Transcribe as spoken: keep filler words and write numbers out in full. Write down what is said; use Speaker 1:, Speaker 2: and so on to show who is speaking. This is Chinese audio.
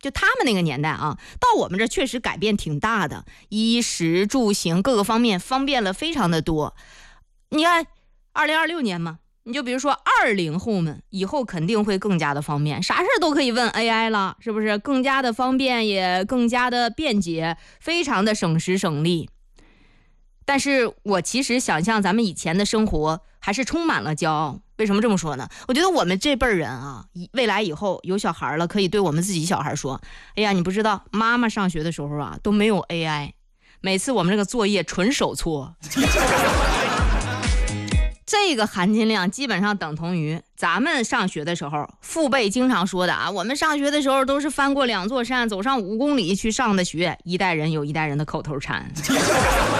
Speaker 1: 就他们那个年代啊，到我们这确实改变挺大的，衣食住行各个方面方便了非常的多。你看二零二六年嘛，你就比如说二零后们以后肯定会更加的方便，啥事都可以问 A I 了，是不是？更加的方便，也更加的便捷，非常的省时省力。但是我其实想象咱们以前的生活还是充满了骄傲。为什么这么说呢？我觉得我们这辈人啊，未来以后有小孩了，可以对我们自己小孩说，哎呀，你不知道妈妈上学的时候啊都没有 A I， 每次我们这个作业纯手搓这个含金量基本上等同于咱们上学的时候父辈经常说的啊，我们上学的时候都是翻过两座山，走上五公里去上的学，一代人有一代人的口头禅